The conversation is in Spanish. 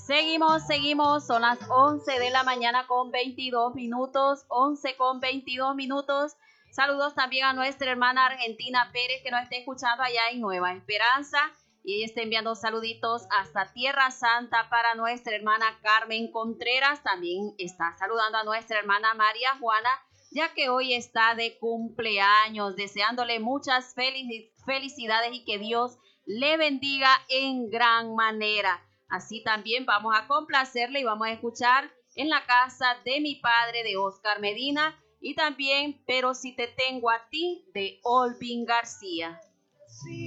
Seguimos, son las 11 de la mañana con 22 minutos, 11 con 22 minutos. Saludos también a nuestra hermana Argentina Pérez, que nos está escuchando allá en Nueva Esperanza. Y ella está enviando saluditos hasta Tierra Santa para nuestra hermana Carmen Contreras. También está saludando a nuestra hermana María Juana, ya que hoy está de cumpleaños, deseándole muchas felicidades y que Dios le bendiga en gran manera. Así también vamos a complacerle y vamos a escuchar En la casa de mi padre de Oscar Medina y también Pero si te tengo a ti de Olvin García.